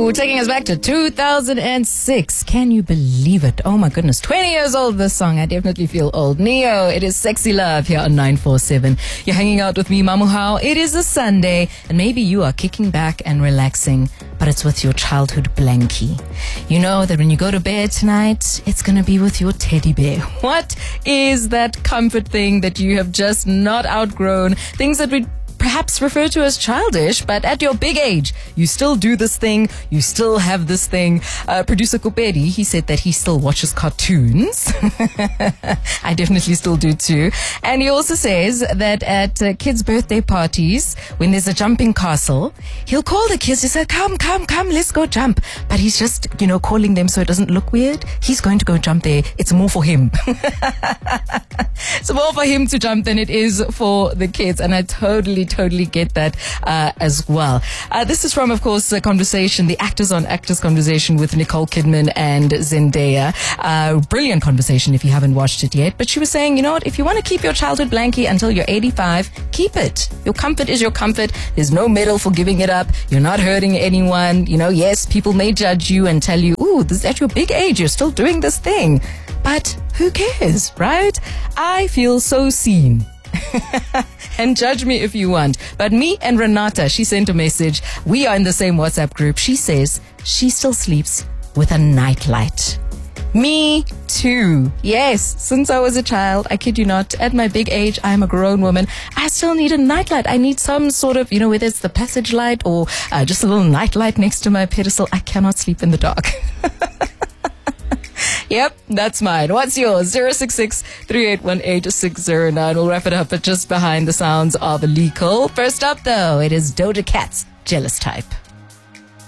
Ooh, taking us back to 2006. Can you believe it? Oh my goodness. 20 years old, this song. I definitely feel old. Neo, it is Sexy Love here on 947. You're hanging out with me, Mamu Hao. It is a Sunday, and maybe you are kicking back and relaxing, but it's with your childhood blankie. You know that when you go to bed tonight, it's going to be with your teddy bear. What is that comfort thing that you have just not outgrown? Things that we perhaps refer to as childish, but at your big age, you still do this thing, you still have this thing. Producer Kopedi, he said that he still watches cartoons. I definitely still do too. And he also says that at kids' birthday parties, when there's a jumping castle, he'll call the kids, he said, come, let's go jump. But he's just, calling them so it doesn't look weird. He's going to go jump there. It's more for him. It's more for him to jump than it is for the kids. And I totally get that as well. This is from, of course, a conversation, the Actors on Actors conversation with Nicole Kidman and Zendaya. Brilliant conversation if you haven't watched it yet. But she was saying, you know what, if you want to keep your childhood blankie until you're 85, keep it. Your comfort is your comfort. There's no medal for giving it up. You're not hurting anyone. Yes, people may judge you and tell you, ooh, this at your big age, you're still doing this thing. But who cares, right? I feel so seen. And judge me if you want. But me and Renata, she sent a message. We are in the same WhatsApp group. She says she still sleeps with a nightlight. Me too. Yes, since I was a child, I kid you not, at my big age, I am a grown woman. I still need a nightlight. I need some sort of, whether it's the passage light or just a little nightlight next to my pedestal. I cannot sleep in the dark. Yep, that's mine. What's yours? 066-3818-609. We'll wrap it up at just behind the sounds of Illegal. First up, though, it is Doja Cat's Jealous Type.